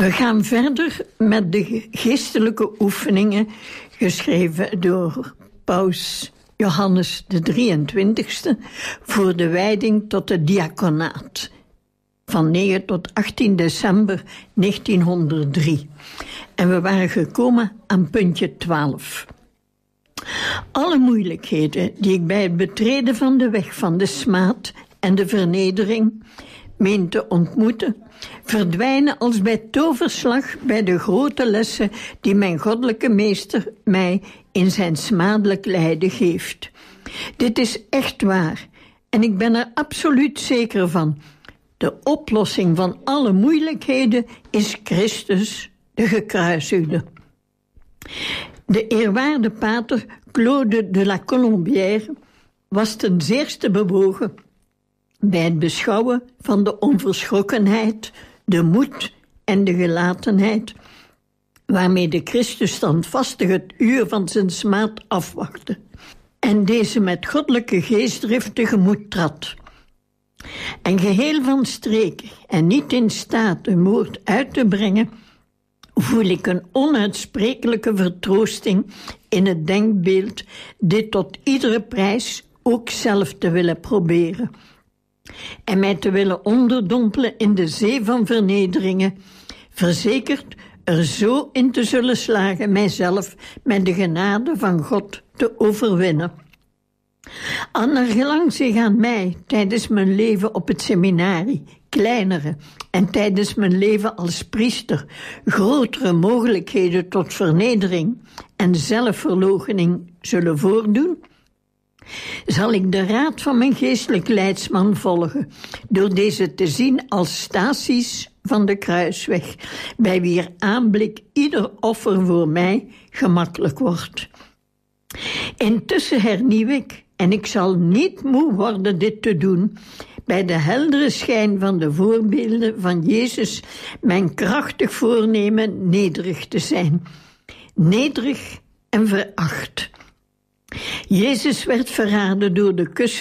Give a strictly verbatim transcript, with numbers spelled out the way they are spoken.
We gaan verder met de geestelijke oefeningen geschreven door Paus Johannes de drieëntwintigste voor de wijding tot het diaconaat van negen tot achttien december negentienhonderddrie. En we waren gekomen aan puntje twaalf. Alle moeilijkheden die ik bij het betreden van de weg van de smaad en de vernedering meen te ontmoeten, verdwijnen als bij toverslag bij de grote lessen die mijn goddelijke meester mij in zijn smadelijk lijden geeft. Dit is echt waar en ik ben er absoluut zeker van. De oplossing van alle moeilijkheden is Christus, de gekruisigde. De eerwaarde pater Claude de la Colombière was ten zeerste bewogen bij het beschouwen van de onverschrokkenheid, de moed en de gelatenheid waarmee de Christus standvastig het uur van zijn smaad afwachtte en deze met goddelijke geestdrift tegemoet trad. En geheel van streek en niet in staat een woord uit te brengen, voel ik een onuitsprekelijke vertroosting in het denkbeeld dit tot iedere prijs ook zelf te willen proberen en mij te willen onderdompelen in de zee van vernederingen, verzekerd er zo in te zullen slagen mijzelf met de genade van God te overwinnen. Al naar gelang zich aan mij tijdens mijn leven op het seminarie, kleinere, en tijdens mijn leven als priester, grotere mogelijkheden tot vernedering en zelfverloochening zullen voordoen, zal ik de raad van mijn geestelijk leidsman volgen, door deze te zien als staties van de kruisweg, bij wier aanblik ieder offer voor mij gemakkelijk wordt. Intussen hernieuw ik, en ik zal niet moe worden dit te doen, bij de heldere schijn van de voorbeelden van Jezus mijn krachtig voornemen nederig te zijn. Nederig en veracht. Jezus werd verraden door de kus